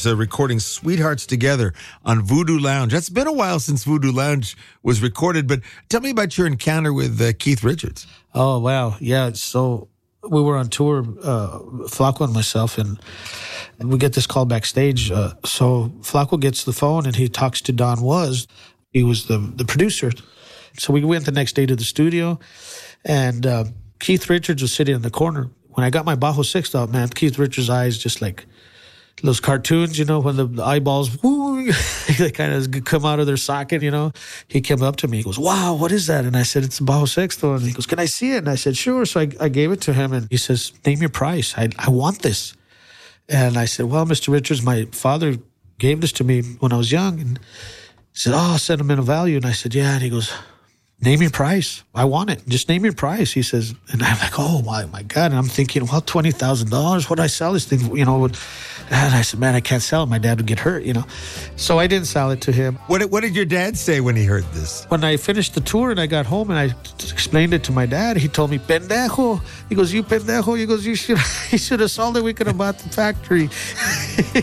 was recording Sweethearts Together on Voodoo Lounge. That's been a while since Voodoo Lounge was recorded, but tell me about your encounter with Keith Richards. Oh, wow. Yeah. So we were on tour, Flaco and myself, and we get this call backstage. So Flaco gets the phone and he talks to Don Was. He was the producer. So we went the next day to the studio, and Keith Richards was sitting in the corner. When I got my Bajo Sixth out, man, Keith Richards' eyes just like those cartoons, you know, when the eyeballs, woo, they kind of come out of their socket, you know. He came up to me. He goes, wow, what is that? And I said, it's the Bajo Sixto. And he goes, can I see it? And I said, sure. So I gave it to him, and he says, name your price. I want this. And I said, well, Mr. Richards, my father gave this to me when I was young. And he said, oh, sentimental value. And I said, yeah. And he goes, name your price. I want it. Just name your price. He says, and I'm like, oh my God. And I'm thinking, well, $20,000. What do I sell this thing? You know, and I said, man, I can't sell it. My dad would get hurt, you know. So I didn't sell it to him. What did your dad say when he heard this? When I finished the tour and I got home and I explained it to my dad, he told me, pendejo. He goes, you pendejo. He goes, you should have sold it. We could have bought the factory.